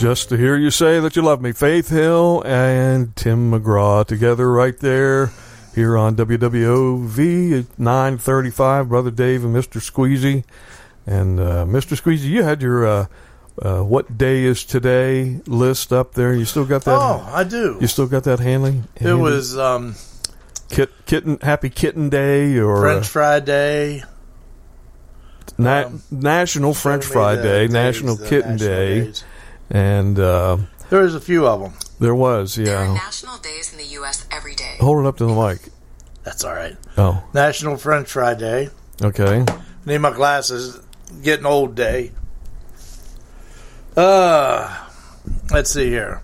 Just to Hear You Say That You Love Me. Faith Hill and Tim McGraw together right there here on WWOV at 9:35. Brother Dave and Mr. Squeezy. And Mr. Squeezy, you had your what day is today list up there. You still got that? Oh, I do. You still got that handy? It was Happy Kitten Day or French Fry Day. National French Fry Day, National Kitten Day. Days. And there was a few of them. There was, yeah. There are national days in the U.S. every day. Hold it up to the mic. That's all right. Oh. National French Fry Day. Okay. Need my glasses. Getting old day. Let's see here.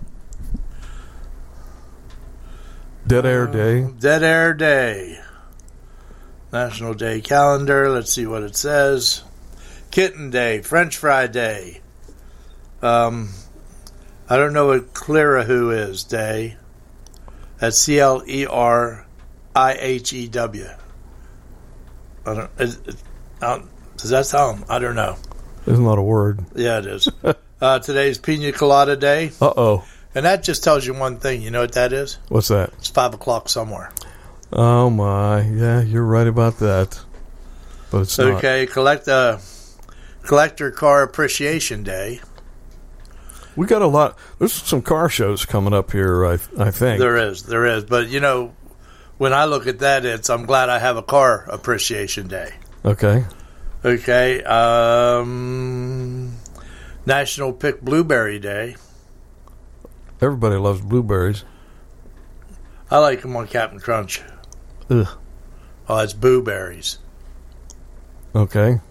Dead Air Day. Dead Air Day. National Day calendar. Let's see what it says. Kitten Day. French Fry Day. I don't know what Clerihew is. Day. That's Clerihew. Does that sound? I don't know. Isn't that a word? Yeah, it is. Today's Pina Colada Day. Uh-oh. And that just tells you one thing. You know what that is? What's that? It's 5 o'clock somewhere. Oh, my. Yeah, you're right about that. But it's not. Okay, Collector Car Appreciation Day. We got a lot. There's some car shows coming up here, I think. There is. But, you know, when I look at that, I'm glad I have a Car Appreciation Day. Okay. Okay. National Pick Blueberry Day. Everybody loves blueberries. I like them on Captain Crunch. Ugh. Oh, it's blueberries. Okay.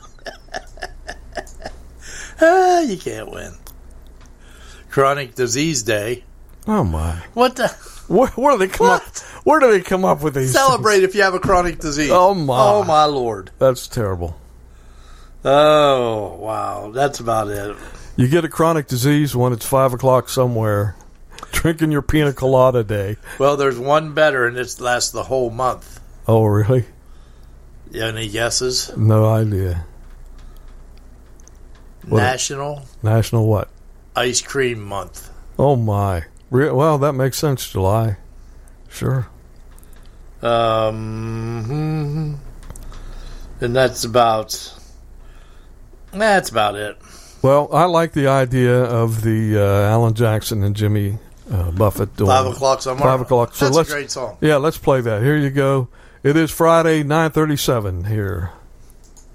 You can't win. Chronic Disease Day. Oh, my. What the? Where do they come up? Where do they come up with these? Celebrate if you have a chronic disease. Oh, my. Oh, my Lord. That's terrible. Oh, wow. That's about it. You get a chronic disease when it's 5 o'clock somewhere, drinking your Pina Colada Day. Well, there's one better, and it lasts the whole month. Oh, really? You have any guesses? No idea. National what? Ice Cream Month. Oh, my. Well, that makes sense, July. Sure. And that's about it. Well, I like the idea of the Alan Jackson and Jimmy Buffett doing 5 o'clock somewhere. 5 o'clock. That's a great song. Yeah, let's play that. Here you go. It is Friday, 9:37 here.